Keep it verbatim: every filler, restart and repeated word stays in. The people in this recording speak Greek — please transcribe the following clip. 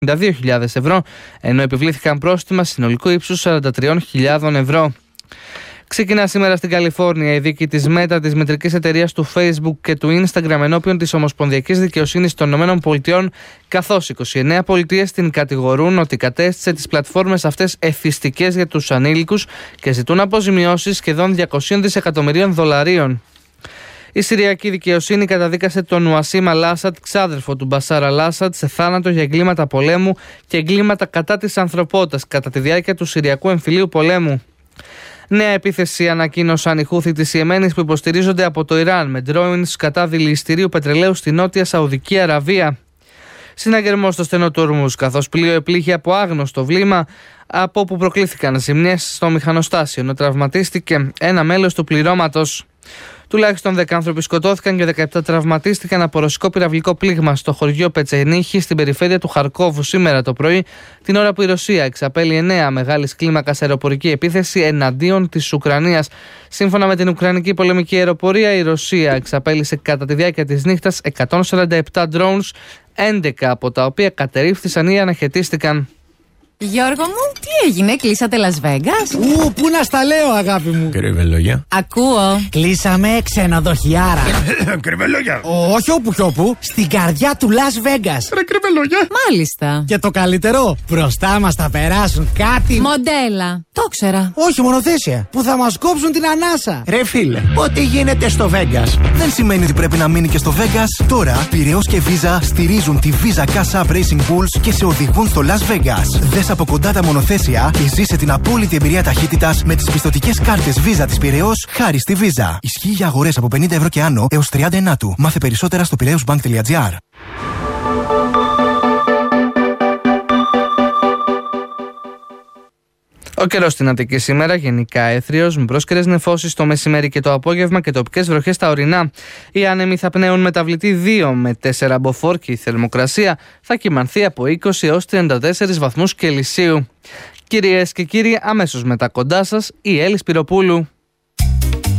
πενήντα δύο χιλιάδες ευρώ, ενώ επιβλήθηκαν πρόστιμα συνολικού ύψους σαράντα τρεις χιλιάδες ευρώ. Ξεκινά σήμερα στην Καλιφόρνια η δίκη της Meta, της μητρικής εταιρείας του Facebook και του Instagram, ενώπιον της Ομοσπονδιακής Δικαιοσύνης των ΗΠΑ, καθώς είκοσι εννέα πολιτείες την κατηγορούν ότι κατέστησε τις πλατφόρμες αυτές εθιστικές για τους ανήλικους και ζητούν αποζημιώσεις σχεδόν διακόσια δισεκατομμυρίων δολαρίων. Η Συριακή Δικαιοσύνη καταδίκασε τον Ουασίμ Αλ-Άσαντ, ξάδερφο του Μπασάρ Αλ-Άσαντ, σε θάνατο για εγκλήματα πολέμου και εγκλήματα κατά της ανθρωπότητας κατά τη διάρκεια του Συριακού εμφυλίου πολέμου. Νέα επίθεση ανακοίνωσαν οι Χούθι της Ιεμένης που υποστηρίζονται από το Ιράν με drones κατά δηληστηρίου πετρελαίου στη Νότια Σαουδική Αραβία. Συναγερμός στο στενό του Ορμούζ, καθώς πλοίο επλήγει από άγνωστο βλήμα, από όπου προκλήθηκαν ζημιές στο μηχανοστάσιο, ενώ τραυματίστηκε ένα μέλος του πληρώματος. Τουλάχιστον δέκα άνθρωποι σκοτώθηκαν και δεκαεπτά τραυματίστηκαν από ρωσικό πυραυλικό πλήγμα στο χωριό Πετσενίχη στην περιφέρεια του Χαρκόβου σήμερα το πρωί, την ώρα που η Ρωσία εξαπέλυε νέα μεγάλης κλίμακας αεροπορική επίθεση εναντίον της Ουκρανίας. Σύμφωνα με την Ουκρανική πολεμική αεροπορία, η Ρωσία εξαπέλυσε κατά τη διάρκεια της νύχτας εκατόν σαράντα επτά drones, έντεκα από τα οποία κατερρίφθησαν ή αναχαιτίστηκαν. Γιώργο μου, τι έγινε, κλείσατε Las Vegas? Ου, πού να στα λέω, αγάπη μου. Κρυβελόγια. Ακούω. Κλείσαμε ξενοδοχιάρα. Κρυβελόγια. Όχι όπου κι όπου, στην καρδιά του Las Vegas. Ρε κρυβελόγια. Μάλιστα. Και το καλύτερο, μπροστά μας θα περάσουν κάτι. Μοντέλα. Το ξέρα. Όχι, μονοθέσια. Που θα μας κόψουν την ανάσα. Ρε φίλε, ό,τι γίνεται στο Vegas δεν σημαίνει ότι πρέπει να μείνει και στο Vegas. Τώρα, Πειραιώς και Visa στηρίζουν τη Visa Cash App Racing Bulls και σε οδηγούν στο Las Vegas. Δες από κοντά τα μονοθέσια και ζήσε την απόλυτη εμπειρία ταχύτητας με τις πιστωτικές κάρτες Visa της Πειραιώς χάρη στη Visa. Ισχύει για αγορές από πενήντα ευρώ και άνω έως τριάντα ενάτου. Μάθε περισσότερα στο πειραιώσμπανκ τελεία τζι άρ. Ο καιρός στην Αττική σήμερα γενικά έθριος, με πρόσκαιρες νεφώσεις το μεσημέρι και το απόγευμα και τοπικές βροχές στα ορεινά. Οι άνεμοι θα πνέουν μεταβλητή δύο με τέσσερα μποφόρ και η θερμοκρασία θα κυμανθεί από είκοσι έως τριάντα τέσσερις βαθμούς Κελσίου. Κυρίες και κύριοι, αμέσως μετά κοντά σας η Έλλη Σπυροπούλου.